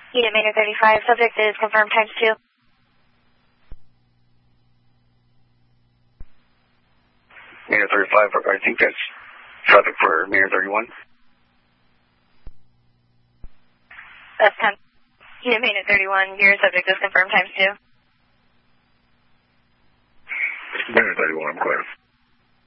Unit Maynard 35, subject is confirmed times 2. Maynard 35, I think that's traffic for Maynard 31. That's 10. Unit Maynard 31, your subject is confirmed times 2. Maynard 31, I'm clear.